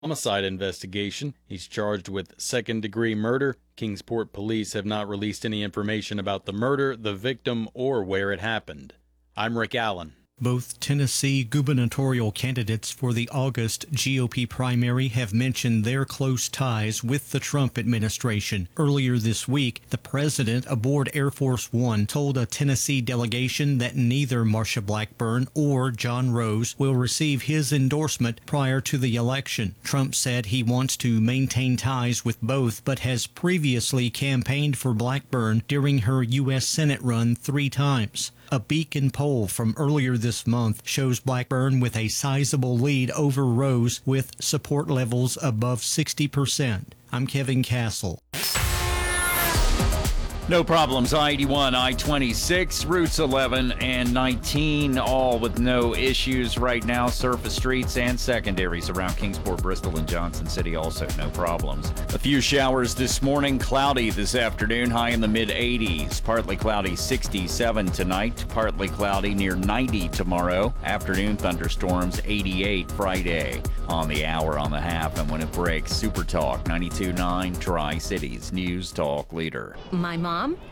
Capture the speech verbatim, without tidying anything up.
homicide investigation. He's charged with second-degree murder. Kingsport police have not released any information about the murder, the victim, or where it happened. I'm Rick Allen. Both Tennessee gubernatorial candidates for the August G O P primary have mentioned their close ties with the Trump administration. Earlier this week, the president aboard Air Force One told a Tennessee delegation that neither Marsha Blackburn or John Rose will receive his endorsement prior to the election. Trump said he wants to maintain ties with both, but has previously campaigned for Blackburn during her U S Senate run three times. A Beacon poll from earlier this month shows Blackburn with a sizable lead over Rose with support levels above sixty percent. I'm Kevin Castle. No problems. I eighty-one, I twenty-six, routes eleven and nineteen, all with no issues right now. Surface streets and secondaries around Kingsport, Bristol, and Johnson City also no problems. A few showers this morning, cloudy this afternoon, high in the mid eighties. Partly cloudy, sixty-seven tonight. Partly cloudy, near ninety tomorrow. Afternoon thunderstorms, eighty-eight Friday. On the hour, on the half, and when it breaks, Super Talk ninety-two point nine Tri-Cities News Talk Leader. My mom